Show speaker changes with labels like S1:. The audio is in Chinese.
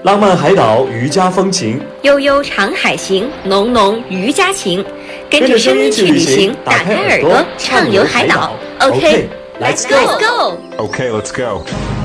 S1: 浪漫海岛，渔家风情；
S2: 悠悠长海行，浓浓渔家情。跟着声音去旅行，打开耳朵畅游海岛。OK，Let's go。
S3: Okay, let's go.